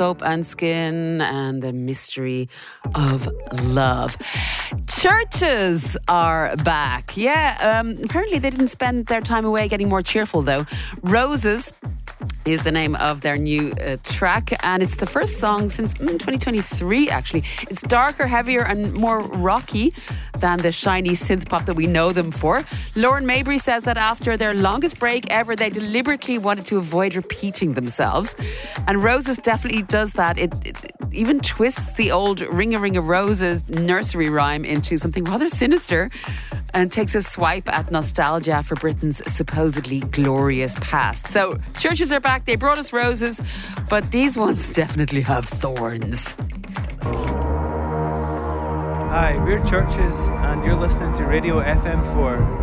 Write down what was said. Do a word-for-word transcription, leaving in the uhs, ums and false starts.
Soap and Skin and the mystery of love. Churches are back. Yeah, um, apparently they didn't spend their time away getting more cheerful though. Roses is the name of their new uh, track, and it's the first song since mm, twenty twenty-three actually. It's darker, heavier and more rocky than the shiny synth pop that we know them for. Lauren Mabry says that after their longest break ever, they deliberately wanted to avoid repeating themselves, and Roses definitely does that. It, it, it even twists the old Ring a Ring of Roses nursery rhyme into something rather sinister and takes a swipe at nostalgia for Britain's supposedly glorious past. So churches are back. They brought us roses, but these ones definitely have thorns. Hi, we're Churches and you're listening to Radio F M four.